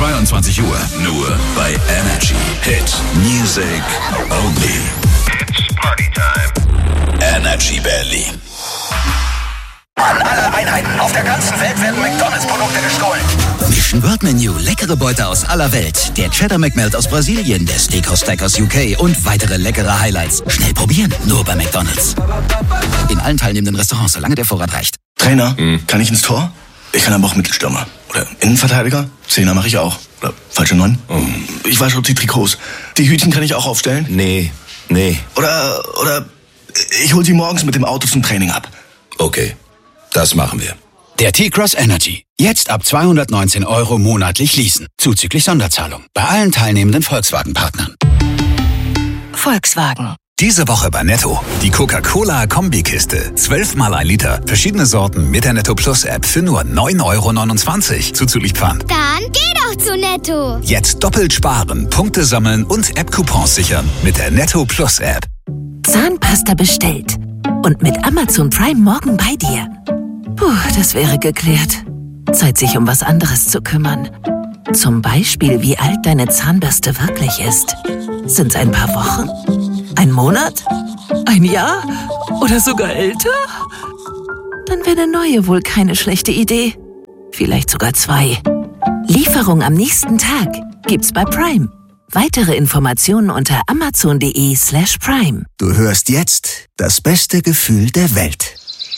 22 Uhr. Nur bei Energy. Hit Music Only. It's Party Time. Energy Berlin. An alle Einheiten auf der ganzen Welt werden McDonalds-Produkte gestohlen. Mission World Menu, leckere Beute aus aller Welt. Der Cheddar McMelt aus Brasilien, der Steakhouse Stack aus UK und weitere leckere Highlights. Schnell probieren, nur bei McDonalds. In allen teilnehmenden Restaurants, solange der Vorrat reicht. Trainer, kann ich ins Tor? Ich kann aber auch Mittelstürmer. Oder Innenverteidiger? Zehner mache ich auch. Oder falsche 9? Ich wasche auch die Trikots. Die Hütchen kann ich auch aufstellen? Nee. Oder ich hol sie morgens mit dem Auto zum Training ab. Okay, das machen wir. Der T-Cross Energy. Jetzt ab 219 € monatlich leasen. Zuzüglich Sonderzahlung. Bei allen teilnehmenden Volkswagen-Partnern. Volkswagen. Diese Woche bei Netto. Die Coca-Cola-Kombikiste. 12 mal 1 Liter. Verschiedene Sorten mit der Netto Plus App für nur 9,29 € zuzüglich Pfand. Dann geh doch zu Netto. Jetzt doppelt sparen, Punkte sammeln und App-Coupons sichern mit der Netto Plus App. Zahnpasta bestellt. Und mit Amazon Prime morgen bei dir. Puh, das wäre geklärt. Zeit, sich um was anderes zu kümmern. Zum Beispiel, wie alt deine Zahnbürste wirklich ist. Sind's ein paar Wochen? Ein Monat? Ein Jahr? Oder sogar älter? Dann wäre eine neue wohl keine schlechte Idee. Vielleicht sogar 2. Lieferung am nächsten Tag gibt's bei Prime. Weitere Informationen unter amazon.de/prime. Du hörst jetzt das beste Gefühl der Welt.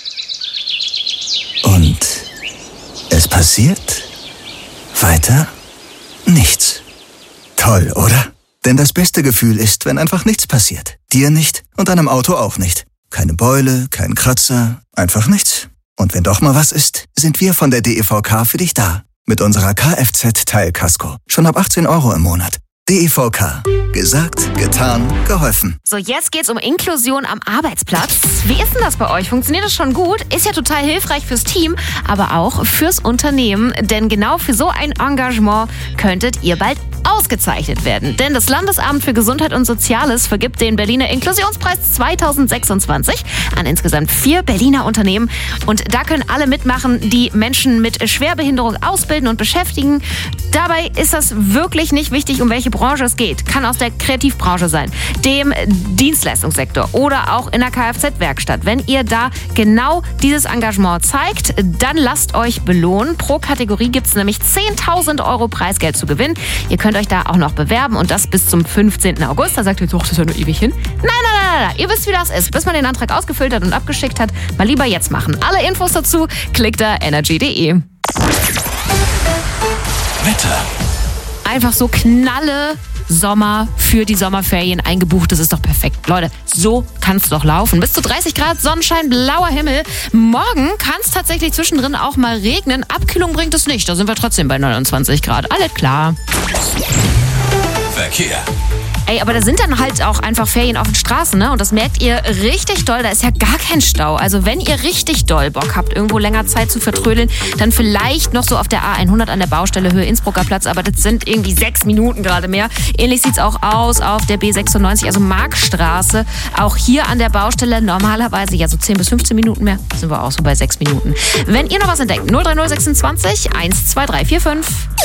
Und es passiert weiter nichts. Toll, oder? Denn das beste Gefühl ist, wenn einfach nichts passiert. Dir nicht und deinem Auto auch nicht. Keine Beule, kein Kratzer, einfach nichts. Und wenn doch mal was ist, sind wir von der DEVK für dich da. Mit unserer Kfz-Teilkasko. Schon ab 18 € im Monat. DEVK. Gesagt, getan, geholfen. So, jetzt geht's um Inklusion am Arbeitsplatz. Wie ist denn das bei euch? Funktioniert das schon gut? Ist ja total hilfreich fürs Team, aber auch fürs Unternehmen. Denn genau für so ein Engagement könntet ihr bald ausgezeichnet werden. Denn das Landesamt für Gesundheit und Soziales vergibt den Berliner Inklusionspreis 2026 an insgesamt 4 Berliner Unternehmen. Und da können alle mitmachen, die Menschen mit Schwerbehinderung ausbilden und beschäftigen. Dabei ist das wirklich nicht wichtig, um welche Branche es geht. Kann aus der Kreativbranche sein, dem Dienstleistungssektor oder auch in der Kfz-Werkstatt. Wenn ihr da genau dieses Engagement zeigt, dann lasst euch belohnen. Pro Kategorie gibt es nämlich 10.000 € Preisgeld zu gewinnen. Ihr könnt euch da auch noch bewerben und das bis zum 15. August. Da sagt ihr, das ist ja nur ewig hin. Nein. Ihr wisst, wie das ist. Bis man den Antrag ausgefüllt hat und abgeschickt hat, mal lieber jetzt machen. Alle Infos dazu klickt da energy.de. Wetter. Einfach so knalle Sommer für die Sommerferien eingebucht. Das ist doch perfekt. Leute, so kann es doch laufen. Bis zu 30 Grad, Sonnenschein, blauer Himmel. Morgen kann es tatsächlich zwischendrin auch mal regnen. Abkühlung bringt es nicht. Da sind wir trotzdem bei 29 Grad. Alles klar. Verkehr. Ey, aber da sind dann halt auch einfach Ferien auf den Straßen, ne? Und das merkt ihr richtig doll. Da ist ja gar kein Stau. Also wenn ihr richtig doll Bock habt, irgendwo länger Zeit zu vertrödeln, dann vielleicht noch so auf der A100 an der Baustelle Höhe Innsbrucker Platz. Aber das sind irgendwie 6 Minuten gerade mehr. Ähnlich sieht's auch aus auf der B96, also Markstraße. Auch hier an der Baustelle normalerweise ja so 10 bis 15 Minuten mehr. Sind wir auch so bei 6 Minuten. Wenn ihr noch was entdeckt, 03026 12345.